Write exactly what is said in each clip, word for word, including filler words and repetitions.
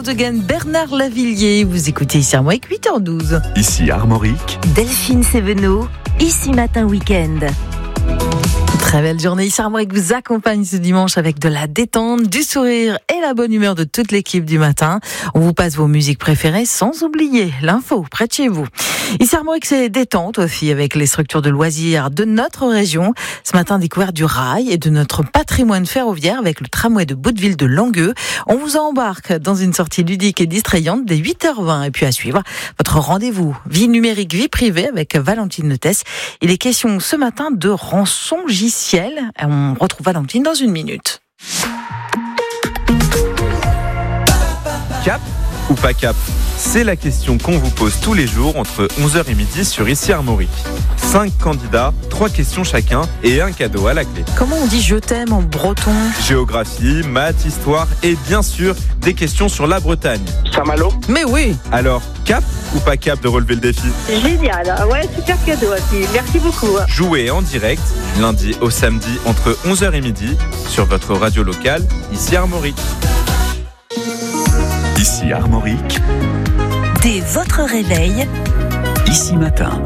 Again, Bernard Lavillier. Vous écoutez ici Armorique, huit heures douze. Ici Armorique. Delphine Sévenot, ici Matin Week-end. Très belle journée. Ici Armorique vous accompagne ce dimanche avec de la détente, du sourire et la bonne humeur de toute l'équipe du matin. On vous passe vos musiques préférées sans oublier l'info près de chez vous. Ici Armorique, c'est détente aussi avec les structures de loisirs de notre région. Ce matin, découverte du rail et de notre patrimoine ferroviaire avec le tramway de Bouteville de Langueux. On vous embarque dans une sortie ludique et distrayante dès huit heures vingt. Et puis à suivre, votre rendez-vous vie numérique, vie privée avec Valentine Notès. Il est question ce matin de rançongiciel. On retrouve Valentine dans une minute. Cap ou pas cap ? C'est la question qu'on vous pose tous les jours entre onze heures et midi sur Ici Armorique. Cinq candidats, trois questions chacun et un cadeau à la clé. Comment on dit je t'aime en breton ? Géographie, maths, histoire et bien sûr des questions sur la Bretagne. Saint-Malo. Mais oui. Alors, cap ou pas cap de relever le défi ? Génial, ouais, super cadeau aussi. Merci beaucoup. Jouez en direct du lundi au samedi entre onze heures et midi sur votre radio locale Ici Armorique. Ici Armorique. Dès votre réveil, Ici Matin.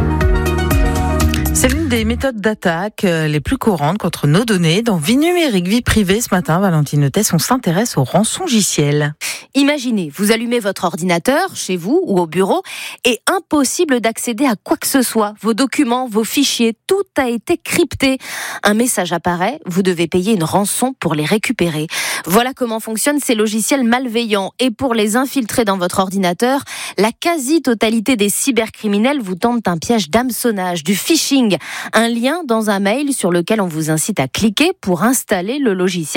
C'est l'une des méthodes d'attaque les plus courantes contre nos données. Dans Vie numérique, vie privée, ce matin, Valentine Notès, on s'intéresse aux rançongiciels. Imaginez, vous allumez votre ordinateur, chez vous ou au bureau, et impossible d'accéder à quoi que ce soit. Vos documents, vos fichiers, tout a été crypté. Un message apparaît, vous devez payer une rançon pour les récupérer. Voilà comment fonctionnent ces logiciels malveillants. Et pour les infiltrer dans votre ordinateur, la quasi-totalité des cybercriminels vous tentent un piège d'hameçonnage, du phishing, un lien dans un mail sur lequel on vous incite à cliquer pour installer le logiciel